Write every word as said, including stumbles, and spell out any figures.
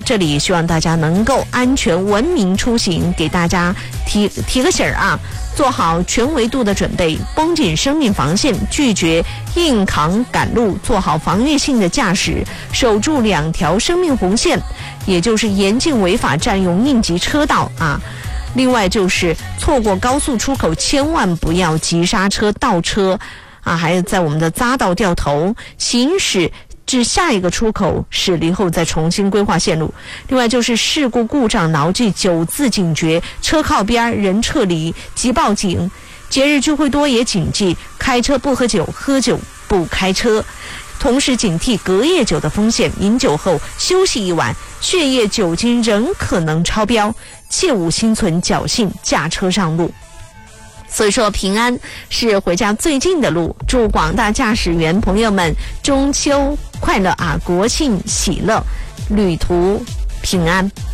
这里希望大家能够安全文明出行，给大家提提个醒儿啊，做好全维度的准备，绷紧生命防线，拒绝硬扛赶路，做好防御性的驾驶，守住两条生命红线，也就是严禁违法占用应急车道啊。另外就是错过高速出口，千万不要急刹车倒车啊，还有在我们的匝道掉头行驶至下一个出口驶离后再重新规划线路。另外就是事故故障牢记九字警诀，车靠边人撤离即报警。节日聚会多也谨记开车不喝酒，喝酒不开车。同时警惕隔夜酒的风险，饮酒后休息一晚，血液酒精仍可能超标，切勿心存侥幸驾车上路。所以说平安是回家最近的路，祝广大驾驶员朋友们中秋快乐啊，国庆喜乐，旅途平安。